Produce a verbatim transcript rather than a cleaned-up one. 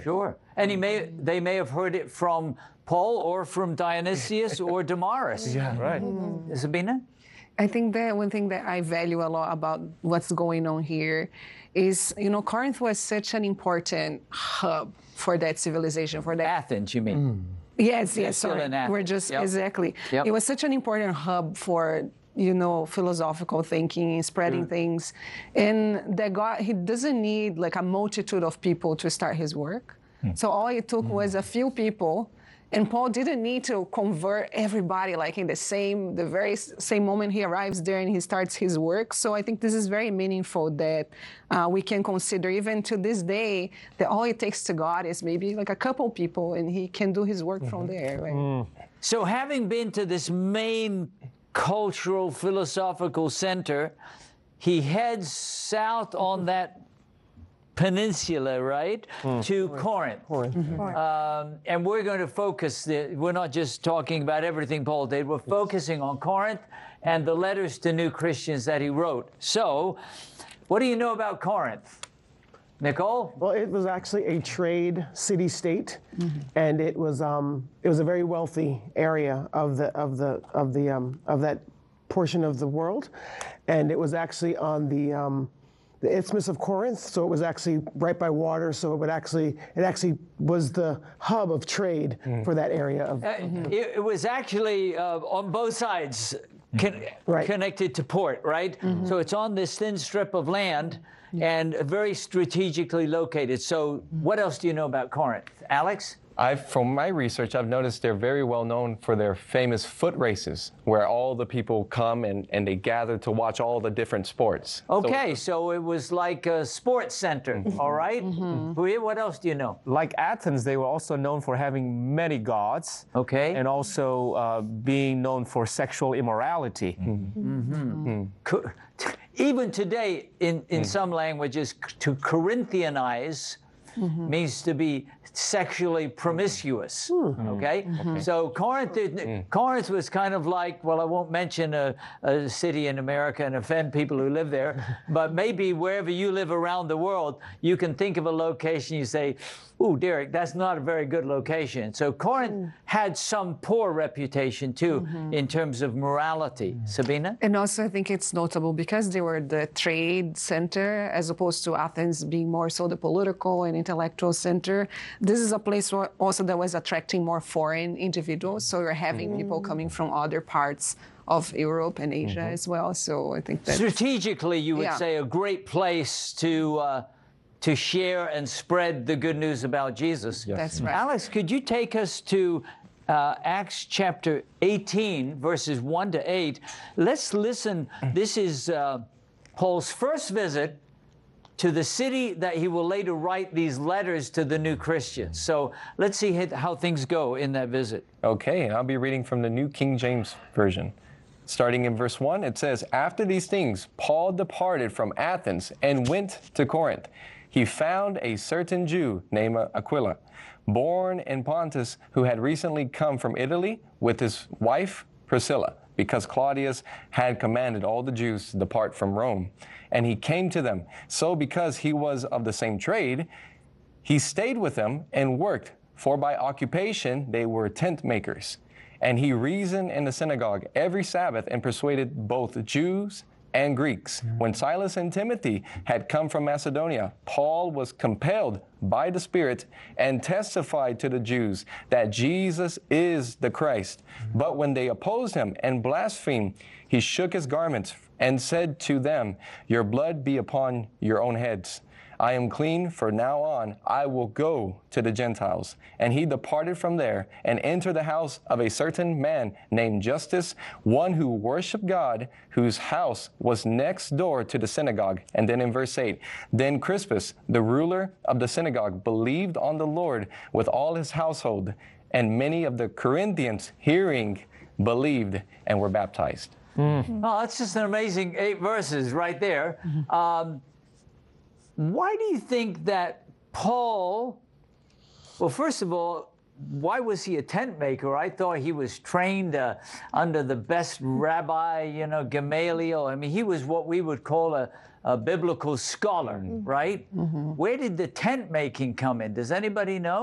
Sure. And he may, they may have heard it from Paul or from Dionysius or Damaris. Yeah, right. Mm-hmm. Sabina? I think that one thing that I value a lot about what's going on here is, you know, Corinth was such an important hub for that civilization, for that. Athens, you mean? Mm. Yes, They're yes, still sorry. in Athens. We're just, Yep. exactly. Yep. It was such an important hub for, you know, philosophical thinking, spreading mm. things. And that God, he doesn't need like a multitude of people to start his work. Mm. So all it took mm. was a few people. And Paul didn't need to convert everybody like in the same, the very same moment he arrives there and he starts his work. So I think this is very meaningful that uh, we can consider even to this day that all it takes to God is maybe like a couple people and he can do his work mm-hmm. from there. Right? Mm. So having been to this main cultural philosophical center, he heads south on that peninsula, right, mm. to Corinth. Corinth. Mm-hmm. Um, and we're going to focus, the, we're not just talking about everything Paul did, we're focusing on Corinth and the letters to new Christians that he wrote. So, what do you know about Corinth? Nicole? Well, it was actually a trade city-state, mm-hmm. and it was um, it was a very wealthy area of the of the of the um, of that portion of the world, and it was actually on the um, the Isthmus of Corinth, so it was actually right by water. So it would actually, it actually was the hub of trade mm. for that area. Of, uh, mm-hmm. it, it was actually uh, on both sides con- right. connected to port, right? Mm-hmm. So it's on this thin strip of land and very strategically located. So what else do you know about Corinth, Alex? I've, from my research, I've noticed they're very well known for their famous foot races, where all the people come and, and they gather to watch all the different sports. Okay, so, so it was like a sports center, mm-hmm. all right? Mm-hmm. What else do you know? Like Athens, they were also known for having many gods. Okay. And also uh, being known for sexual immorality. Mm-hmm. Mm-hmm. Mm. Even today, in, in mm. some languages, to Corinthianize mm-hmm. means to be sexually promiscuous, mm-hmm. okay? Mm-hmm. So Corinth, mm-hmm. Corinth was kind of like, well, I won't mention a, a city in America and offend people who live there, but maybe wherever you live around the world, you can think of a location, you say, ooh, Derek, that's not a very good location. So Corinth mm. had some poor reputation too mm-hmm. in terms of morality. Mm. Sabina? And also I think it's notable because they were the trade center as opposed to Athens being more so the political and intellectual center. This is a place where also that was attracting more foreign individuals. So you're having mm. people coming from other parts of Europe and Asia mm-hmm. as well. So I think that strategically, you would yeah. say a great place to uh, to share and spread the good news about Jesus. Yes. That's right. Alex, could you take us to uh, Acts chapter eighteen, verses one to eight? Let's listen. This is uh, Paul's first visit to the city that he will later write these letters to the new Christians. So let's see how things go in that visit. Okay, I'll be reading from the New King James Version. Starting in verse one, it says, "After these things, Paul departed from Athens and went to Corinth. He found a certain Jew named Aquila, born in Pontus, who had recently come from Italy with his wife Priscilla, because Claudius had commanded all the Jews to depart from Rome. And he came to them. So because he was of the same trade, he stayed with them and worked, for by occupation they were tent makers. And he reasoned in the synagogue every Sabbath and persuaded both Jews and Greeks. When Silas and Timothy had come from Macedonia, Paul was compelled by the Spirit and testified to the Jews that Jesus is the Christ. But when they opposed him and blasphemed, he shook his garments and said to them, 'Your blood be upon your own heads. I am clean, for now on I will go to the Gentiles.' And he departed from there and entered the house of a certain man named Justus, one who worshiped God, whose house was next door to the synagogue." And then in verse eight, "Then Crispus, the ruler of the synagogue, believed on the Lord with all his household, and many of the Corinthians, hearing, believed and were baptized." Mm-hmm. Oh, that's just an amazing eight verses right there. Mm-hmm. Um, Why do you think that Paul, well, first of all, why was he a tent maker? I thought he was trained uh, under the best rabbi, you know, Gamaliel. I mean, he was what we would call a, a biblical scholar, right? Mm-hmm. Where did the tent making come in? Does anybody know?